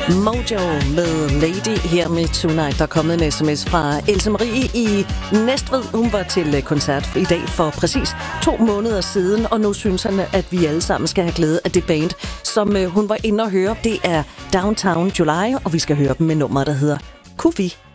Mojo med Lady her med Tonight. Der er kommet en sms fra Else Marie i Næstved. Hun var til koncert i dag for præcis 2 måneder siden, og nu synes han, at vi alle sammen skal have glæde af det band, som hun var inde og høre. Det er Downtown July, og vi skal høre dem med nummer, der hedder Kufi.